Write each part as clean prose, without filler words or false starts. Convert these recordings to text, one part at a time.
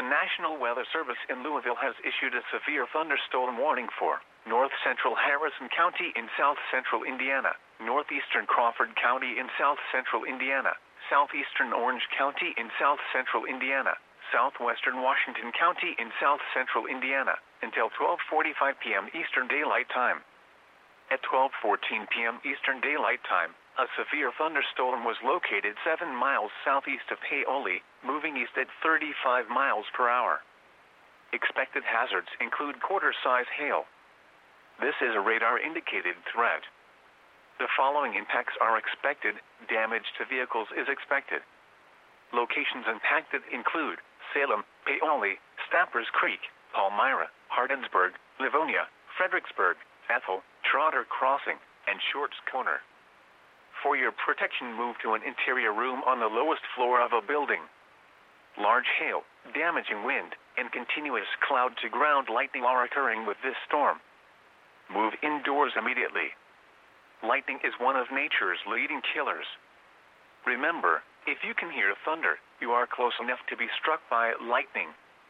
National Weather Service in Louisville has issued a severe thunderstorm warning for north central Harrison County in south central Indiana, northeastern Crawford County in south central Indiana, southeastern Orange County in south central Indiana, southwestern Washington County in south central Indiana, until 12:45 p.m. Eastern Daylight Time. At 12:14 p.m. Eastern Daylight Time, a severe thunderstorm was located 7 miles southeast of Paoli, moving east at 35 miles per hour. Expected hazards include quarter-size hail. This is a radar-indicated threat. The following impacts are expected. Damage to vehicles is expected. Locations impacted include Salem, Paoli, Stappers Creek, Palmyra, Hardinsburg, Livonia, Fredericksburg, Ethel, Trotter Crossing, and Shorts Corner. For your protection, move to an interior room on the lowest floor of a building. Large hail, damaging wind, and continuous cloud-to-ground lightning are occurring with this storm. Move indoors immediately. Lightning is one of nature's leading killers. Remember, if you can hear thunder, you are close enough to be struck by lightning.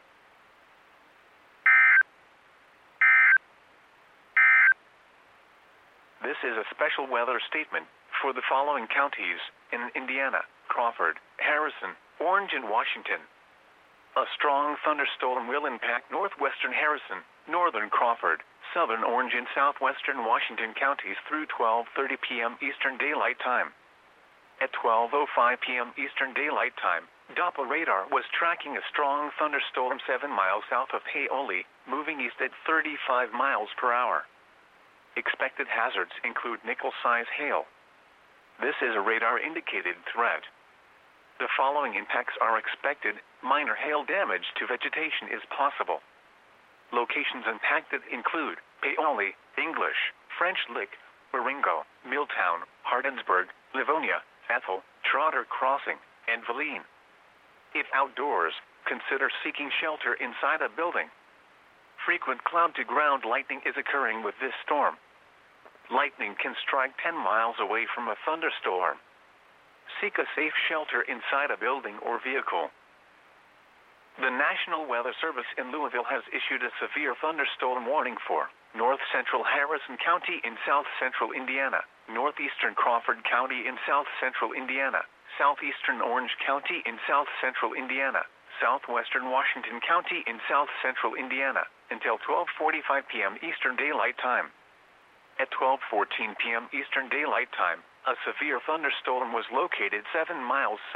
This is a special weather statement for the following counties in Indiana: Crawford, Harrison, Orange, and Washington. A strong thunderstorm will impact northwestern Harrison, northern Crawford, southern Orange, and southwestern Washington counties through 12:30 p.m. Eastern Daylight Time. At 12:05 p.m. Eastern Daylight Time, Doppler radar was tracking a strong thunderstorm 7 miles south of Paoli, moving east at 35 miles per hour. Expected hazards include nickel-size hail. This is a radar-indicated threat. The following impacts are expected. Minor hail damage to vegetation is possible. Locations impacted include Paoli, English, French Lick, Baringo, Milltown, Hardinsburg, Livonia, Ethel, Trotter Crossing, and Valine. If outdoors, consider seeking shelter inside a building. Frequent cloud-to-ground lightning is occurring with this storm. Lightning can strike 10 miles away from a thunderstorm. Seek a safe shelter inside a building or vehicle. The National Weather Service in Louisville has issued a severe thunderstorm warning for north central Harrison County in south central Indiana, northeastern Crawford County in south central Indiana, southeastern Orange County in south central Indiana, southwestern Washington County in south central Indiana, until 12:45 p.m. Eastern Daylight Time. At 12:14 p.m. Eastern Daylight Time, a severe thunderstorm was located 7 miles